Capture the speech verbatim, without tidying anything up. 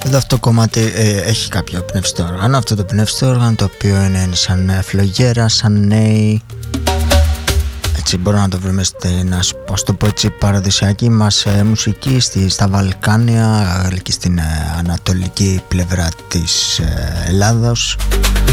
Εδώ αυτό το κομμάτι ε, έχει κάποιο πνευστό όργανο. Αυτό το πνευστό όργανο το οποίο είναι σαν φλογέρα, σαν νέη. Έτσι μπορώ να το βρούμε στην, ας το πω έτσι, παραδοσιακή μας ε, μουσική στη, στα Βαλκάνια και στην ε, ανατολική πλευρά της ε, Ελλάδος.